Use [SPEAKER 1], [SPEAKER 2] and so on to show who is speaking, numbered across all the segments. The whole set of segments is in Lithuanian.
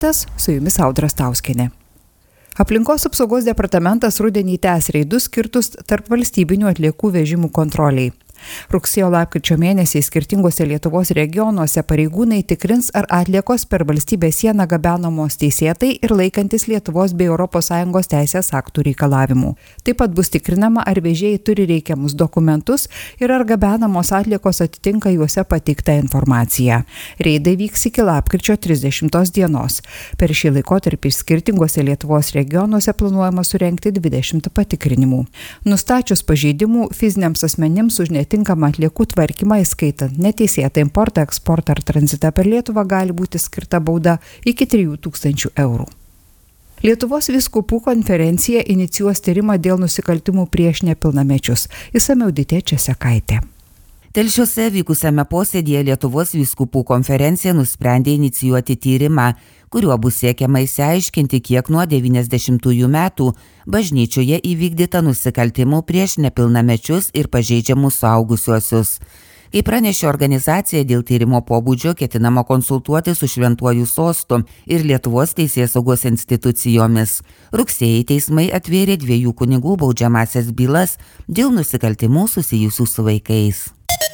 [SPEAKER 1] Su jumis Audra Stauskienė. Aplinkos apsaugos departamentas rudenį tęs reidus skirtus tarpvalstybinių atliekų vežimų kontroliai. Rugsėjo-lapkričio mėnesiais skirtingose Lietuvos regionuose pareigūnai tikrins, ar atliekos per valstybės sieną gabenamos teisėtai ir laikantis Lietuvos bei ES teisės aktų reikalavimų. Taip pat bus tikrinama, ar vežėjai turi reikiamus dokumentus ir ar gabenamos atliekos atitinka juose pateiktą informaciją. Reidai vyks iki lapkričio 30 dienos. Per šį laikotarpį skirtingose Lietuvos regionuose planuojama surengti 20 patikrinimų. Nustačius pažeidimų fiziniams asmenims už netinkamą atliekų tvarkymą, įskaitant neteisėtą importą, eksportą ar tranzitą per Lietuvą, gali būti skirta bauda iki 3000 eurų. Lietuvos vyskupų konferencija inicijuos tyrimą dėl nusikaltimų prieš nepilnamečius. Išsamiau Ditė Česekaitė.
[SPEAKER 2] Telšiuose vykusiame posėdėje Lietuvos vyskupų konferencija nusprendė inicijuoti tyrimą, kuriuo bus siekiama išsiaiškinti, kiek nuo 90-ųjų metų bažnyčioje įvykdyta nusikaltimų prieš nepilnamečius ir pažeidžiamus suaugusiuosius. Kaip pranešė organizacija, dėl tyrimo pobūdžio ketinama konsultuoti su Šventuoju sostu ir Lietuvos teisėsaugos institucijomis. Rugsėjį teismai atvėrė 2 kunigų baudžiamąsias bylas dėl nusikaltimų susijusių su vaikais.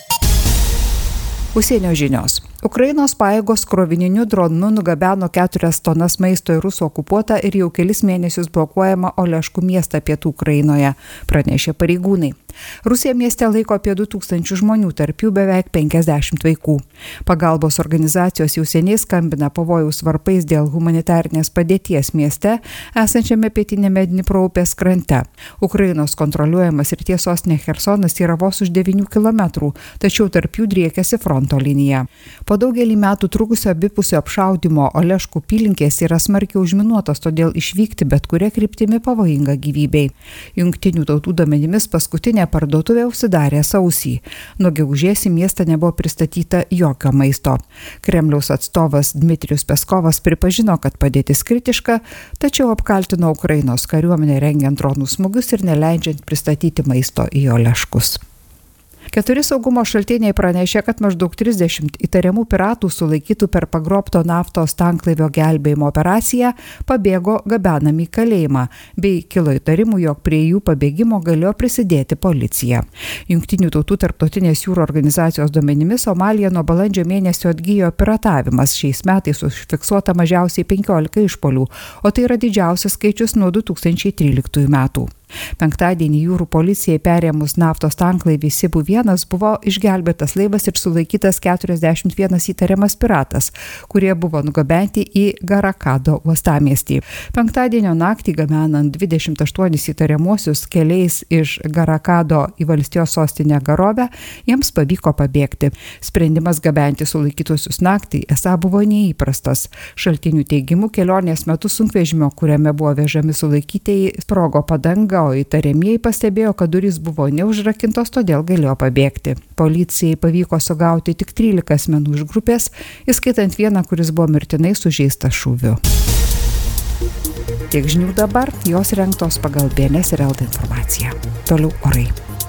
[SPEAKER 1] Užsienio žinios. Ukrainos pajėgos krovininiu dronu nugabeno 4 tonas maisto į Rusų okupuotą ir jau kelis mėnesius blokuojama Oleškų miestą pietų Ukrainoje, pranešė pareigūnai. Rusija mieste laiko apie 2000 žmonių, tarp jų beveik 50 vaikų. Pagalbos organizacijos jau seniai skambina pavojaus varpais dėl humanitarinės padėties mieste, esančiame pietinėme Dnipro upės krante. Ukrainos kontroliuojamas ir sostinė Chersonas yra vos už 9 km, tačiau tarp jų driekiasi fronto linija. Po daugelį metų trukusio abipusio apšaudymo Oleškų apylinkės yra smarkiai užminuotos, todėl išvykti bet kuria kryptimi pavojinga gyvybei. Jungtinių tautų duomenimis paskutinė parduotuvė užsidarė sausį. Nuo gegužės į miestą nebuvo pristatyta jokio maisto. Kremliaus atstovas Dmitrijus Peskovas pripažino, kad padėtis kritiška, tačiau apkaltino Ukrainos kariuomenę rengiant dronų smūgius ir neleidžiant pristatyti maisto į Oleškus. 4 saugumo šaltiniai pranešė, kad maždaug 30 įtariamų piratų sulaikytų per pagrobto naftos tanklaivio gelbėjimo operaciją pabėgo gabenami į kalėjimą, bei kilo įtarimų, jog prie jų pabėgimo galėjo prisidėti policija. Jungtinių tautų tarptautinės jūrų organizacijos duomenimis Somalija nuo balandžio mėnesio atgijo piratavimas. Šiais metais užfiksuota mažiausiai 15 išpuolių, o tai yra didžiausias skaičius nuo 2013 metų. Penktadienį jūrų policijai perėmus naftos tanklaivį Sibu 1 buvo išgelbėtas laivas ir sulaikytas 41 įtariamas piratas, kurie buvo nugabenti į Garakado uostamiestį. Penktadienio naktį gabenant 28 įtariamuosius keliais iš Garakado į valstijos sostinę Garovę, jiems pavyko pabėgti. Sprendimas gabenti sulaikytusius naktį esą buvo neįprastas. Šaltinių teigimu, kelionės metu sunkvežimio, kuriame buvo vežami sulaikytieji, sprogo padanga, o įtariamieji pastebėjo, kad durys buvo neužrakintos, todėl galėjo pabėgti. Policijai pavyko sugauti tik 13 asmenų iš grupės, įskaitant vieną, kuris buvo mirtinai sužeistas šūviu. Tiek žinių dabar, jos rengtos pagal BNS ir LT informaciją. Toliau orai.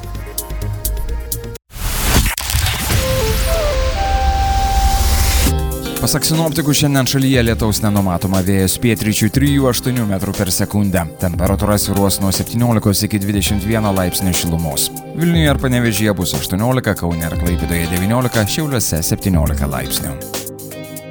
[SPEAKER 3] Pasak sinoptikų, šiandien šalyje lietaus nenumatoma, vėjas pietryčių 3–8 metrų per sekundę. Temperatūra svyruos nuo 17 iki 21 laipsnių šilumos. Vilniuje ir Panevėžyje bus 18, Kaune ir Klaipėdoje 19, Šiauliuose 17 laipsnių.